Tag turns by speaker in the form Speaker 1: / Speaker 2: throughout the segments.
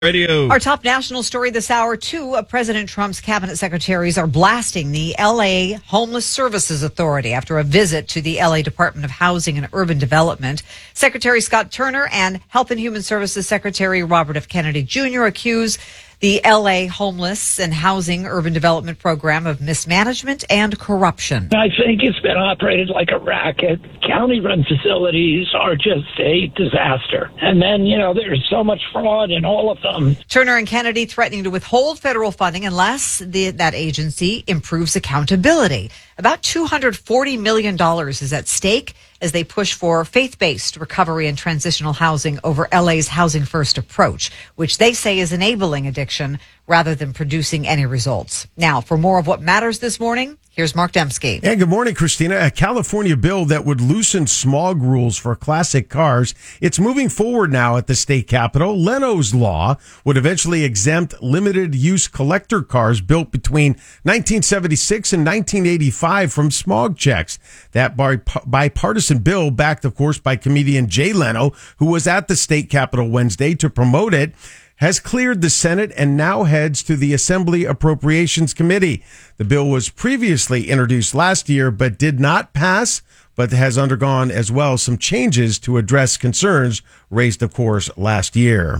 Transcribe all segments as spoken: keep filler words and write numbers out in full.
Speaker 1: Radio.
Speaker 2: Our top national story this hour, two of President Trump's cabinet secretaries are blasting the L A Homeless Services Authority after a visit to the L A Department of Housing and Urban Development. Secretary Scott Turner and Health and Human Services Secretary Robert F. Kennedy Junior accuse the L A Homeless and Housing Urban Development Program of mismanagement and corruption.
Speaker 3: I think it's been operated like a racket. County-run facilities are just a disaster. And then, you know, there's so much fraud in all of them.
Speaker 2: Turner and Kennedy threatening to withhold federal funding unless the, that agency improves accountability. About two hundred forty million dollars is at stake as they push for faith-based recovery and transitional housing over L A's Housing First approach, which they say is enabling addiction rather than producing any results. Now, for more of what matters this morning, here's Mark Dembski.
Speaker 4: And good morning, Christina. A California bill that would loosen smog rules for classic cars. It's moving forward now at the state capitol. Leno's law would eventually exempt limited use collector cars built between nineteen seventy-six and nineteen eighty-five from smog checks. That bipartisan bill, backed, of course, by comedian Jay Leno, who was at the state capitol Wednesday to promote it, has cleared the Senate and now heads to the Assembly Appropriations Committee. The bill was previously introduced last year but did not pass, but has undergone as well some changes to address concerns raised, of course, last year.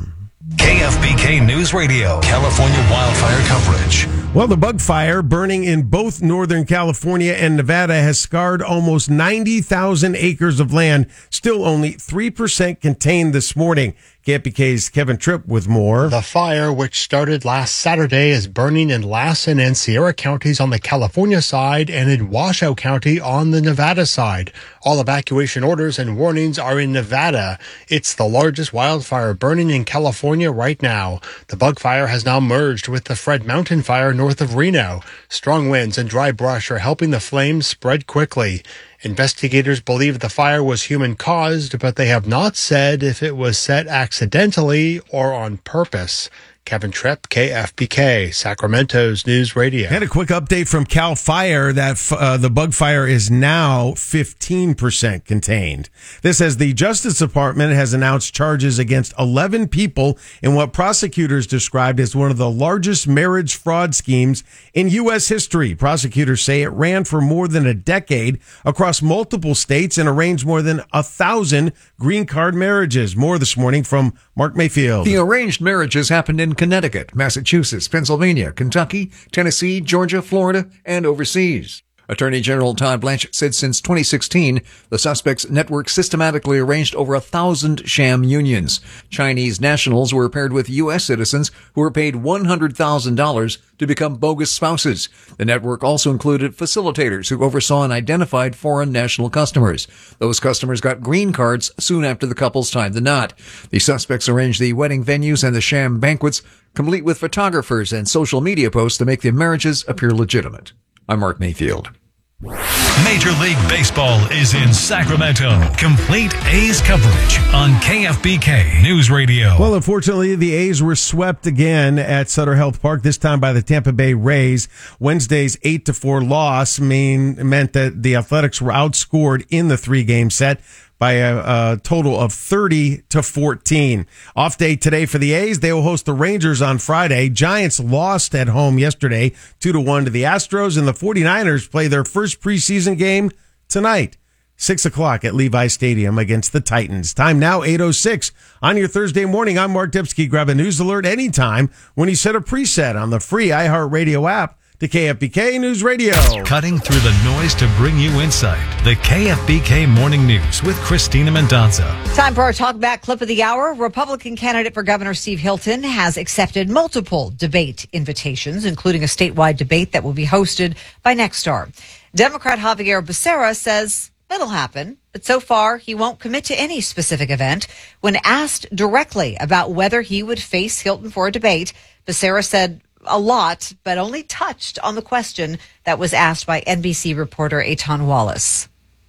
Speaker 5: K F B K News Radio, California wildfire coverage.
Speaker 4: Well, the bug fire burning in both Northern California and Nevada has scarred almost ninety thousand acres of land, still only three percent contained this morning. K F B K's Kevin Tripp with more.
Speaker 6: The fire, which started last Saturday, is burning in Lassen and Sierra counties on the California side and in Washoe County on the Nevada side. All evacuation orders and warnings are in Nevada. It's the largest wildfire burning in California right now. The bug fire has now merged with the Fred Mountain fire north of Reno. Strong winds and dry brush are helping the flames spread quickly. Investigators believe the fire was human-caused, but they have not said if it was set accidentally or on purpose. Kevin Tripp, K F B K, Sacramento's News Radio.
Speaker 4: And a quick update from Cal Fire that uh, the bug fire is now fifteen percent contained. This as the Justice Department has announced charges against eleven people in what prosecutors described as one of the largest marriage fraud schemes in U S history. Prosecutors say it ran for more than a decade across multiple states and arranged more than a thousand green card marriages. More this morning from Mark Mayfield.
Speaker 7: The arranged marriages happened in Connecticut, Massachusetts, Pennsylvania, Kentucky, Tennessee, Georgia, Florida, and overseas. Attorney General Todd Blanchett said since twenty sixteen, the suspects' network systematically arranged over a thousand sham unions. Chinese nationals were paired with U S citizens who were paid one hundred thousand dollars to become bogus spouses. The network also included facilitators who oversaw and identified foreign national customers. Those customers got green cards soon after the couples tied the knot. The suspects arranged the wedding venues and the sham banquets, complete with photographers and social media posts to make the marriages appear legitimate. I'm Mark Mayfield.
Speaker 5: Major League Baseball is in Sacramento. Complete A's coverage on K F B K News Radio.
Speaker 4: Well, unfortunately, the A's were swept again at Sutter Health Park, this time by the Tampa Bay Rays. Wednesday's eight to four loss mean, meant that the Athletics were outscored in the three-game set by a, a total of thirty to fourteen. Off day today for the A's. They will host the Rangers on Friday. Giants lost at home yesterday, two to one to the Astros, and the 49ers play their first preseason game tonight, six o'clock at Levi Stadium against the Titans. Time now, eight oh six. On your Thursday morning, I'm Mark Dembski. Grab a news alert anytime when you set a preset on the free iHeartRadio app to K F B K News Radio.
Speaker 5: Cutting through the noise to bring you insight. The K F B K Morning News with Christina Mendonza.
Speaker 2: Time for our talkback clip of the hour. Republican candidate for Governor Steve Hilton has accepted multiple debate invitations, including a statewide debate that will be hosted by Nexstar. Democrat Javier Becerra says it'll happen, but so far he won't commit to any specific event. When asked directly about whether he would face Hilton for a debate, Becerra said a lot, but only touched on the question that was asked by N B C reporter Eitan Wallace.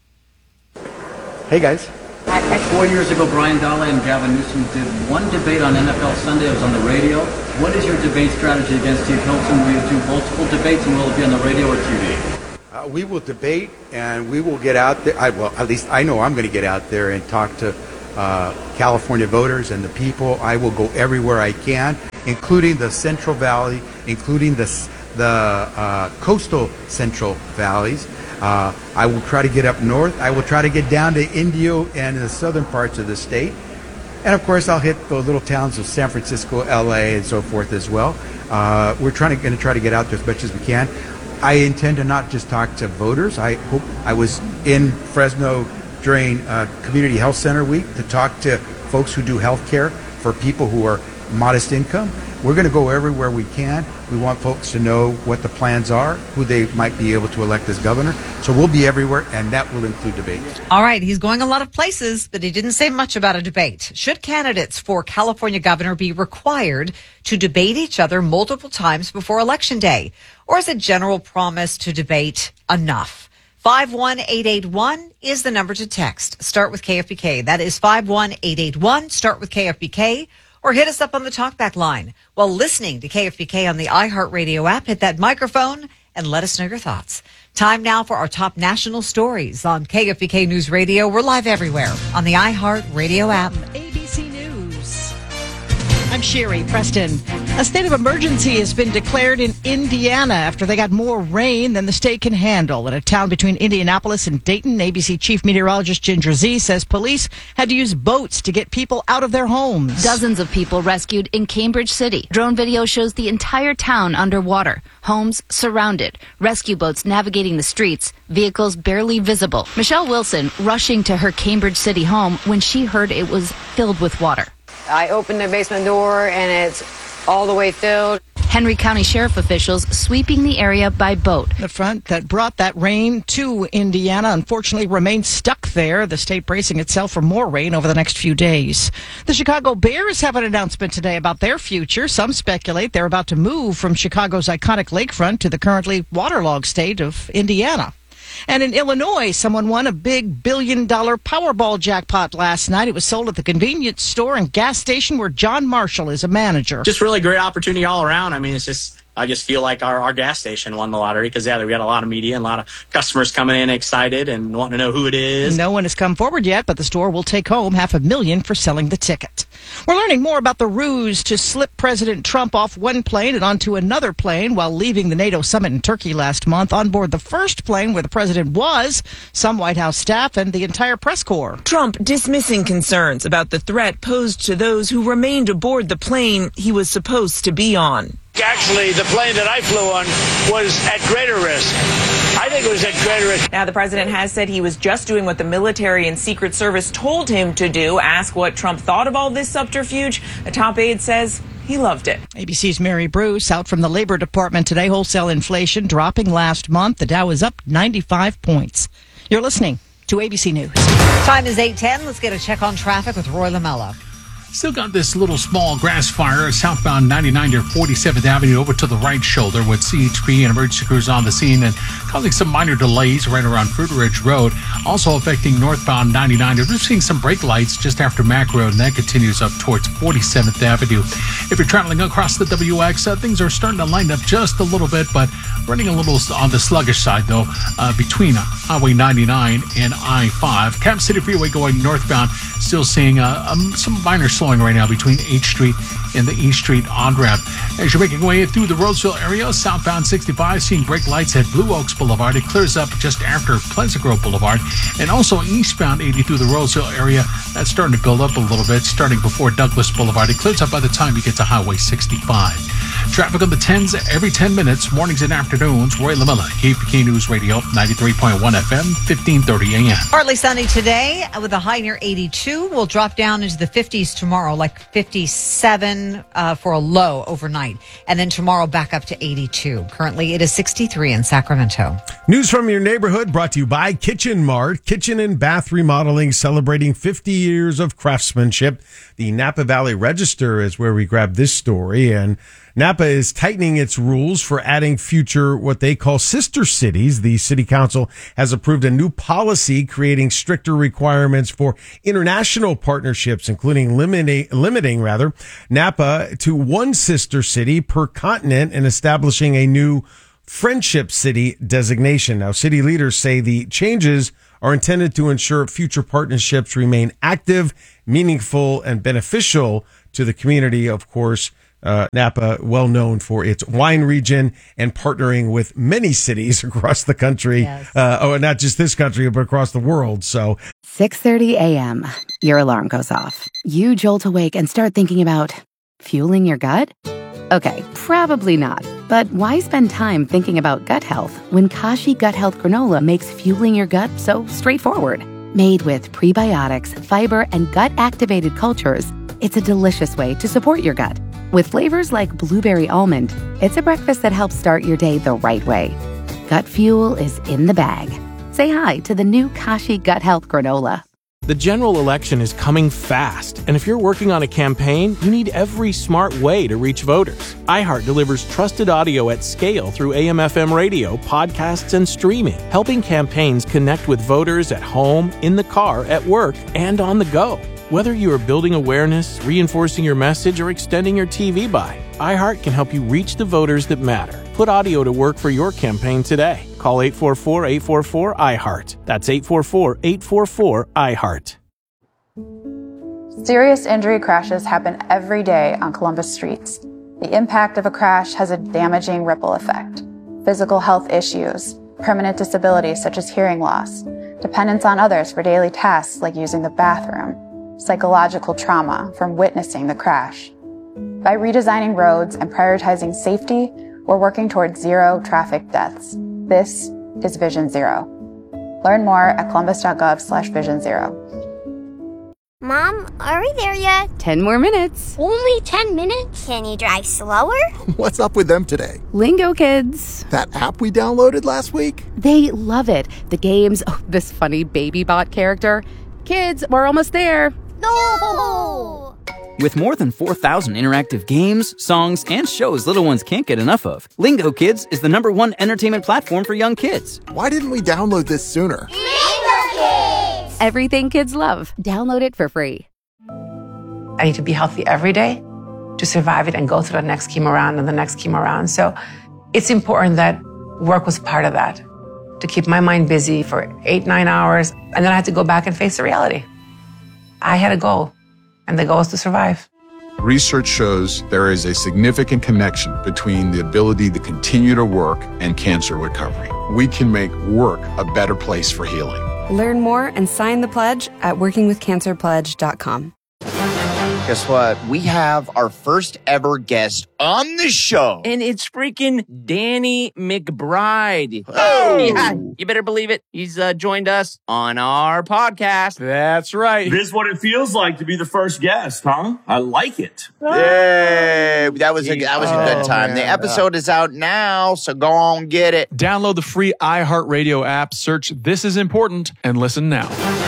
Speaker 8: Hey, guys.
Speaker 9: Four years ago, Brian Dahle and Gavin Newsom did one debate on N F L Sunday. It was on the radio. What is your debate strategy against Steve Hilton? Will you do multiple debates, and will it be on the radio or T V?
Speaker 8: Uh, we will debate, and we will get out there. I, well, at least I know I'm going to get out there and talk to uh, California voters and the people. I will go everywhere I can, including the Central Valley, including the, the uh, coastal Central Valleys. Uh, I will try to get up north. I will try to get down to Indio and the southern parts of the state. And of course, I'll hit the little towns of San Francisco, L A, and so forth as well. Uh, we're trying to, going to try to get out there as much as we can. I intend to not just talk to voters. I hope I was in Fresno during uh, Community Health Center Week to talk to folks who do health care for people who are modest income. We're going to go everywhere we can. We want folks to know what the plans are, who they might be able to elect as governor. So we'll be everywhere, and that will include debates.
Speaker 2: All right, he's going a lot of places, but he didn't say much about a debate. Should candidates for California governor be required to debate each other multiple times before Election Day? Or is a general promise to debate enough? five one eight eight one is the number to text. Start with K F B K. That is five one eight eight one. Start with K F B K. Or hit us up on the talkback line. While listening to K F B K on the iHeartRadio app, hit that microphone and let us know your thoughts. Time now for our top national stories on K F B K News Radio. We're live everywhere on the iHeartRadio app.
Speaker 1: A B C News. I'm Sherry Preston. A state of emergency has been declared in Indiana after they got more rain than the state can handle. In a town between Indianapolis and Dayton, A B C Chief Meteorologist Ginger Zee says police had to use boats to get people out of their homes.
Speaker 10: Dozens of people rescued in Cambridge City. Drone video shows the entire town underwater. Homes surrounded. Rescue boats navigating the streets. Vehicles barely visible. Michelle Wilson rushing to her Cambridge City home when she heard it was filled with water.
Speaker 11: I opened the basement door and it's all the way filled.
Speaker 10: Henry County Sheriff officials sweeping the area by boat.
Speaker 1: The front that brought that rain to Indiana unfortunately remains stuck there. The state bracing itself for more rain over the next few days. The Chicago Bears have an announcement today about their future. Some speculate they're about to move from Chicago's iconic lakefront to the currently waterlogged state of Indiana. And in Illinois, someone won a big billion-dollar Powerball jackpot last night. It was sold at the convenience store and gas station where John Marshall is a manager.
Speaker 12: Just really great opportunity all around. I mean, it's just, I just feel like our, our gas station won the lottery because, yeah, we got a lot of media and a lot of customers coming in excited and wanting to know who it is.
Speaker 1: No one has come forward yet, but the store will take home half a million for selling the ticket. We're learning more about the ruse to slip President Trump off one plane and onto another plane while leaving the NATO summit in Turkey last month. On board the first plane where the president was, some White House staff and the entire press corps.
Speaker 13: Trump dismissing concerns about the threat posed to those who remained aboard the plane he was supposed to be on.
Speaker 14: Actually, the plane that I flew on was at greater risk. I think it was at greater risk.
Speaker 13: Now, the president has said he was just doing what the military and Secret Service told him to do. Ask what Trump thought of all this subterfuge. A top aide says he loved it.
Speaker 1: A B C's Mary Bruce out from the Labor Department today. Wholesale inflation dropping last month. The Dow is up ninety-five points. You're listening to A B C News.
Speaker 2: Time is eight ten. Let's get a check on traffic with Roy Lamella.
Speaker 15: Still got this little small grass fire southbound ninety-nine to forty-seventh Avenue over to the right shoulder with C H P and emergency crews on the scene and causing some minor delays right around Fruit Ridge Road. Also affecting northbound ninety-nine. We're seeing some brake lights just after Mack Road, and that continues up towards forty-seventh Avenue. If you're traveling across the W X, uh, things are starting to line up just a little bit, but running a little on the sluggish side, though, uh, between Highway ninety-nine and I five. Cap City Freeway going northbound, still seeing uh, um, some minor slowing right now between H Street and the East Street on-ramp. As you're making your way through the Roseville area, southbound sixty-five, seeing brake lights at Blue Oaks Boulevard. It clears up just after Pleasant Grove Boulevard. And also eastbound eighty through the Roseville area, that's starting to build up a little bit, starting before Douglas Boulevard. It clears up by the time you get to Highway sixty-five. Traffic on the tens every ten minutes, mornings and afternoons. Roy Lamella, K F B K News Radio, ninety-three point one F M, fifteen thirty A M.
Speaker 2: Partly sunny today with a high near eighty-two. We'll drop down into the fifties tomorrow, like fifty-seven uh, for a low overnight. And then tomorrow back up to eighty-two. Currently, it is sixty-three in Sacramento.
Speaker 4: News from your neighborhood brought to you by Kitchen Mart. Kitchen and bath remodeling celebrating fifty years of craftsmanship. The Napa Valley Register is where we grabbed this story, and Napa is tightening its rules for adding future what they call sister cities. The city council has approved a new policy creating stricter requirements for international partnerships, including limiting, limiting rather, Napa to one sister city per continent and establishing a new friendship city designation. Now, city leaders say the changes are intended to ensure future partnerships remain active, meaningful, and beneficial to the community. Of course, uh, Napa, well known for its wine region and partnering with many cities across the country. Yes. Uh, oh, not just this country, but across the world. So
Speaker 16: six thirty a.m. Your alarm goes off. You jolt awake and start thinking about fueling your gut? Okay, probably not. But why spend time thinking about gut health when Kashi Gut Health Granola makes fueling your gut so straightforward? Made with prebiotics, fiber, and gut-activated cultures, it's a delicious way to support your gut. With flavors like blueberry almond, it's a breakfast that helps start your day the right way. Gut fuel is in the bag. Say hi to the new Kashi Gut Health Granola.
Speaker 17: The general election is coming fast, and if you're working on a campaign, you need every smart way to reach voters. iHeart delivers trusted audio at scale through A M F M radio, podcasts, and streaming, helping campaigns connect with voters at home, in the car, at work, and on the go. Whether you are building awareness, reinforcing your message, or extending your T V buy, iHeart can help you reach the voters that matter. Put audio to work for your campaign today. Call eight four four, eight four four, I heart. That's eight four four, eight four four, I heart.
Speaker 18: Serious injury crashes happen every day on Columbus streets. The impact of a crash has a damaging ripple effect. Physical health issues, permanent disabilities such as hearing loss, dependence on others for daily tasks like using the bathroom, psychological trauma from witnessing the crash. By redesigning roads and prioritizing safety, we're working towards zero traffic deaths. This is Vision Zero. Learn more at columbus.gov slash vision zero.
Speaker 19: Mom, are we there yet?
Speaker 16: Ten more minutes.
Speaker 19: Only ten minutes? Can you drive slower?
Speaker 20: What's up with them today?
Speaker 16: Lingo Kids.
Speaker 20: That app we downloaded last week?
Speaker 16: They love it. The games, oh, this funny baby bot character. Kids, we're almost there.
Speaker 19: No!
Speaker 21: With more than four thousand interactive games, songs, and shows little ones can't get enough of, Lingo Kids is the number one entertainment platform for young kids.
Speaker 20: Why didn't we download this sooner?
Speaker 19: Lingo Kids!
Speaker 16: Everything kids love. Download it for free.
Speaker 22: I need to be healthy every day to survive it and go through the next chemo round and the next chemo round. So it's important that work was part of that, to keep my mind busy for eight, nine hours. And then I had to go back and face the reality. I had a goal. And the goal is to survive.
Speaker 23: Research shows there is a significant connection between the ability to continue to work and cancer recovery. We can make work a better place for healing.
Speaker 24: Learn more and sign the pledge at working with cancer pledge dot com.
Speaker 25: Guess what? We have our first ever guest on the show.
Speaker 26: And it's freaking Danny McBride.
Speaker 25: Oh!
Speaker 26: Yeah, you better believe it. He's uh, joined us on our podcast.
Speaker 17: That's right.
Speaker 27: This is what it feels like to be the first guest, huh? I like it.
Speaker 25: Yay! That was a, that was a good
Speaker 27: Oh,
Speaker 25: time.
Speaker 27: man,
Speaker 25: the episode is out now, so go on get it.
Speaker 28: Download the free iHeartRadio app, search This Is Important, and listen now.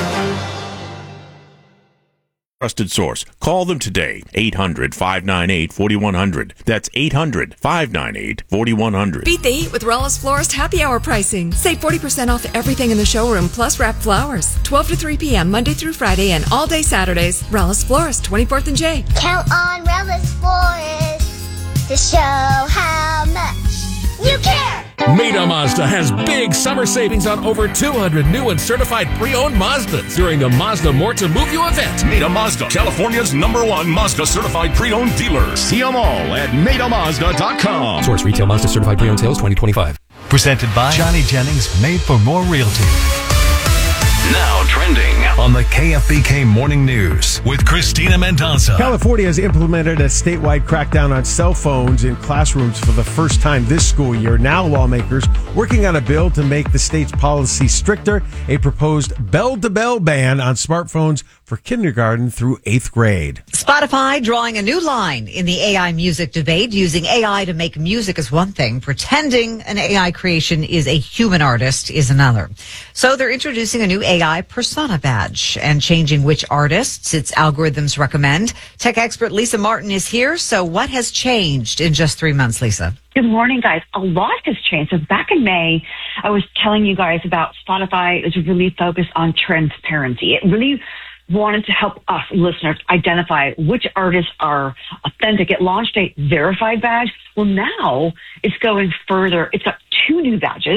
Speaker 29: Trusted source. Call them today. eight hundred, five nine eight, four one zero zero. That's eight hundred, five nine eight, four one zero zero.
Speaker 30: Beat the heat with Rallis Florist happy hour pricing. Save forty percent off everything in the showroom plus wrapped flowers. twelve to three p.m. Monday through Friday and all day Saturdays. Rallis Florist, twenty-fourth and J.
Speaker 19: Count on Rallis Florist to show how much you care.
Speaker 31: Meda Mazda has big summer savings on over two hundred new and certified pre-owned Mazdas during the Mazda More to Move You event.
Speaker 32: Meda Mazda, California's number one Mazda certified pre-owned dealer. See them all at Meda Mazda dot com.
Speaker 31: Source Retail Mazda Certified Pre-Owned Sales twenty twenty-five.
Speaker 5: Presented by Johnny Jennings, made for more realty. Now trending on the K F B K Morning News with Christina Mendoza.
Speaker 4: California has implemented a statewide crackdown on cell phones in classrooms for the first time this school year. Now lawmakers working on a bill to make the state's policy stricter, a proposed bell-to-bell ban on smartphones for kindergarten through eighth grade.
Speaker 2: Spotify drawing a new line in the A I music debate. Using A I to make music is one thing. Pretending an A I creation is a human artist is another. So they're introducing a new A I persona badge and changing which artists its algorithms recommend. Tech expert Lisa Martin is here. So what has changed in just three months, Lisa?
Speaker 33: Good morning, guys. A lot has changed. So back in May, I was telling you guys about Spotify is really focused on transparency. It really wanted to help us listeners identify which artists are authentic. It launched a verified badge. Well, now it's going further. It's got two new badges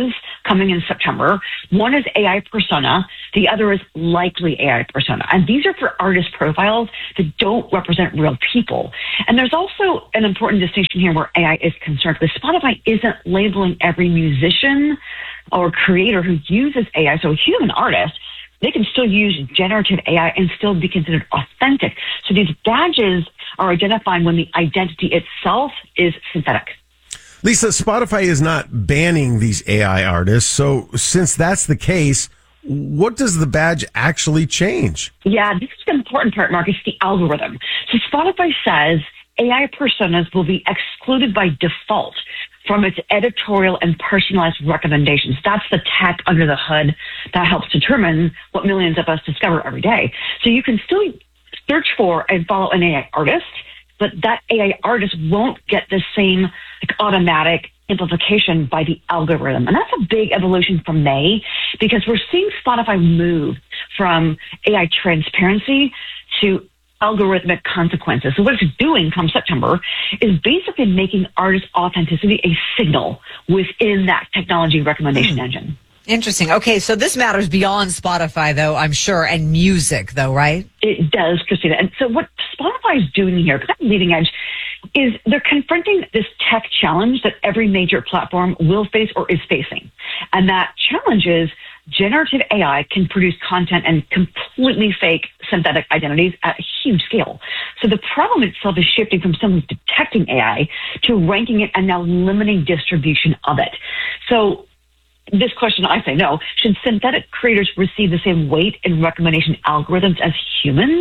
Speaker 33: coming in September. One is A I persona. The other is likely A I persona. And these are for artist profiles that don't represent real people. And there's also an important distinction here where A I is concerned, because Spotify isn't labeling every musician or creator who uses A I. So a human artist, they can still use generative A I and still be considered authentic. So these badges are identifying when the identity itself is synthetic.
Speaker 4: Lisa, Spotify is not banning these A I artists. So since that's the case, what does the badge actually change?
Speaker 33: Yeah, this is the important part, Mark. It's the algorithm. So Spotify says A I personas will be excluded by default from its editorial and personalized recommendations. That's the tech under the hood that helps determine what millions of us discover every day. So you can still search for and follow an A I artist, but that A I artist won't get the same like, automatic amplification by the algorithm. And that's a big evolution from May, because we're seeing Spotify move from A I transparency to algorithmic consequences. So what it's doing come September is basically making artist authenticity a signal within that technology recommendation mm. engine.
Speaker 2: Interesting. Okay, so this matters beyond Spotify, though, I'm sure, and music, though, right?
Speaker 33: It does, Christina. And so what Spotify is doing here, because I'm leading edge, is they're confronting this tech challenge that every major platform will face or is facing. And that challenge is generative A I can produce content and completely fake synthetic identities at a huge scale. So the problem itself is shifting from someone detecting A I to ranking it and now limiting distribution of it. So this question, I say no. Should synthetic creators receive the same weight in recommendation algorithms as humans?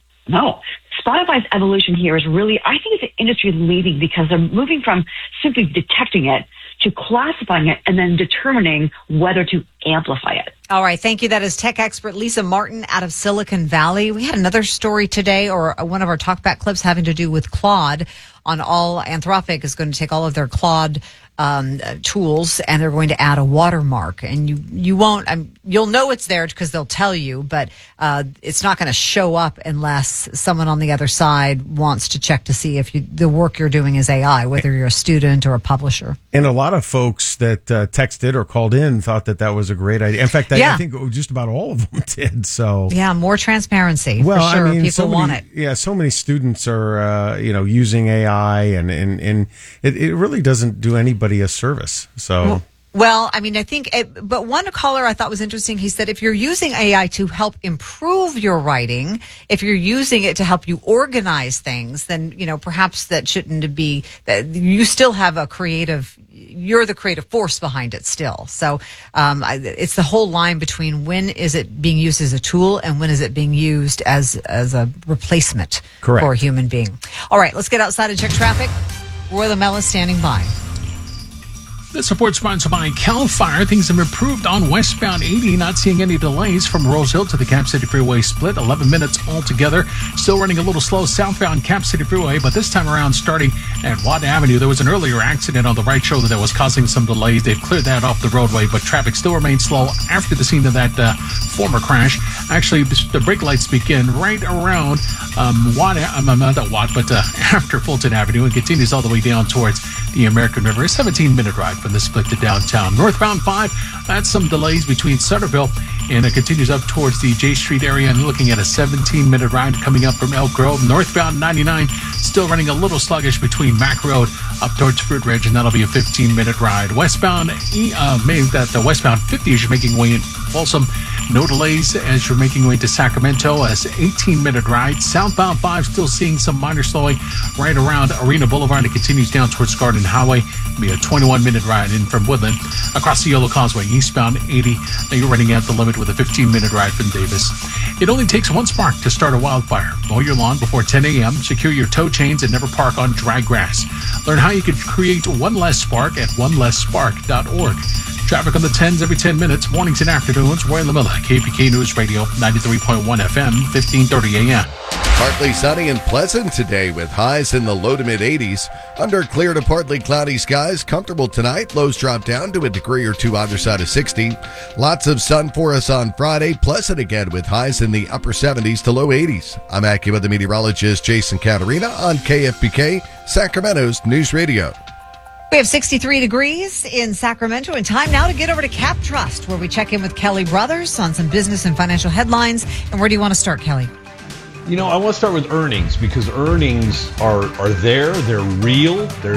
Speaker 33: No. Spotify's evolution here is really, I think it's industry leading, because they're moving from simply detecting it to classifying it and then determining whether to amplify it.
Speaker 2: All right. Thank you. That is tech expert Lisa Martin out of Silicon Valley. We had another story today, or one of our talkback clips, having to do with Claude. On all, Anthropic is going to take all of their Claude um, tools, and they're going to add a watermark. And you you won't, um, you'll know it's there because they'll tell you, but uh, it's not going to show up unless someone on the other side wants to check to see if you, the work you're doing is A I, whether you're a student or a publisher.
Speaker 4: And a lot of folks that uh, texted or called in thought that that was a great idea. In fact, I,
Speaker 2: yeah.
Speaker 4: I think just about all of them did. So
Speaker 2: yeah, more transparency.
Speaker 4: Well,
Speaker 2: for sure.
Speaker 4: I mean,
Speaker 2: People
Speaker 4: so many,
Speaker 2: want it.
Speaker 4: Yeah, so many students are uh, you know using A I, and and and it, it really doesn't do anybody a service. So.
Speaker 2: Well, Well, I mean, I think, it, but one caller I thought was interesting. He said, if you're using A I to help improve your writing, if you're using it to help you organize things, then, you know, perhaps that shouldn't be, that you still have a creative, you're the creative force behind it still. So, um, I, it's the whole line between when is it being used as a tool and when is it being used as, as a replacement
Speaker 4: Correct.
Speaker 2: for a human being. All right, let's get outside and check traffic. Roy Lamella is standing by.
Speaker 31: This report sponsored by Cal Fire. Things have improved on westbound eighty. Not seeing any delays from Rose Hill to the Cap City Freeway split. eleven minutes altogether. Still running a little slow southbound Cap City Freeway, but this time around starting at Watt Avenue. There was an earlier accident on the right shoulder that was causing some delays. They've cleared that off the roadway, but traffic still remains slow after the scene of that uh, former crash. Actually, the brake lights begin right around um, Watt, um, not Watt, but uh, after Fulton Avenue, and continues all the way down towards the American River. A seventeen minute ride from the split to downtown. Northbound five, that's some delays between Sutterville, and it continues up towards the J Street area, and looking at a seventeen minute ride coming up from Elk Grove. Northbound ninety-nine, still running a little sluggish between Mack Road up towards Fruit Ridge, and that'll be a fifteen minute ride. Westbound, uh, maybe that the westbound fifty as you're making way in Folsom. No delays as you're making way to Sacramento, as eighteen minute ride. Southbound five, still seeing some minor slowing right around Arena Boulevard. It continues down towards Garden Highway. It'll be a twenty-one minute ride in from Woodland. Across the Yellow Causeway, eastbound eighty. Now you're running at the limit with a fifteen minute ride from Davis. It only takes one spark to start a wildfire. Mow your lawn before ten a.m. Secure your tow chains and never park on dry grass. Learn how you can create one less spark at one less spark dot org. Traffic on the tens every ten minutes, mornings and afternoons. Roy Lamilla, K P K News Radio, ninety-three point one F M, fifteen thirty a.m.
Speaker 1: Partly sunny and pleasant today with highs in the low to mid eighties. Under clear to partly cloudy skies, comfortable tonight. Lows drop down to a degree or two either side of sixty. Lots of sun for us on Friday. Pleasant again with highs in the upper seventies to low eighties. I'm AccuWeather meteorologist Jason Caterina on K F B K, Sacramento's News Radio.
Speaker 2: We have sixty-three degrees in Sacramento, and time now to get over to Cap Trust, where we check in with Kelly Brothers on some business and financial headlines. And where do you want to start, Kelly?
Speaker 3: You know, I want to start with earnings because earnings are, are there. They're real. They're